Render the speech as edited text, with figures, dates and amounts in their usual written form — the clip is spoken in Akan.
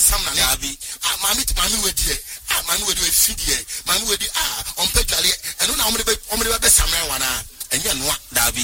samna abi mami we die mami we die fidie mami we die on pejale eno na omre be samna wana enye noa da bi